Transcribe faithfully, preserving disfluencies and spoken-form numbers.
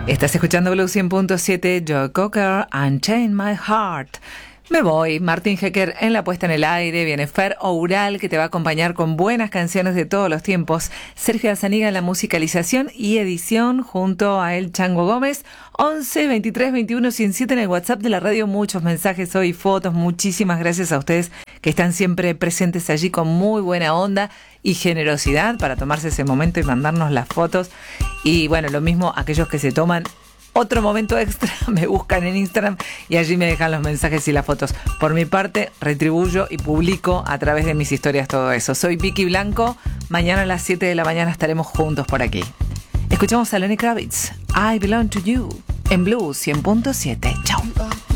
Estás escuchando Blue cien punto siete, Joe Cocker, Unchain My Heart. Me voy, Martín Hecker en la puesta en el aire, viene Fer Oural que te va a acompañar con buenas canciones de todos los tiempos, Sergio Azaniga en la musicalización y edición junto a El Chango Gómez, once veintitrés veintiuno ciento siete en el WhatsApp de la radio, muchos mensajes hoy, fotos, muchísimas gracias a ustedes que están siempre presentes allí con muy buena onda y generosidad para tomarse ese momento y mandarnos las fotos, y bueno, lo mismo aquellos que se toman otro momento extra, me buscan en Instagram y allí me dejan los mensajes y las fotos. Por mi parte, retribuyo y publico a través de mis historias todo eso. Soy Vicky Blanco. Mañana a las siete de la mañana estaremos juntos por aquí. Escuchamos a Lenny Kravitz, I Belong to You, en Blue cien punto siete. Chao.